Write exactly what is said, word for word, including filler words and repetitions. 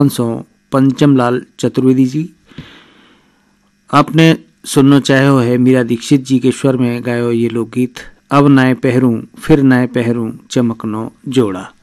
सौ पंचम लाल चतुर्वेदी जी। आपने सुनना चाहो है मीरा दीक्षित जी के स्वर में गायो ये लोकगीत अब नए पहरूं फिर नए पहरूं चमकनो जोड़ा।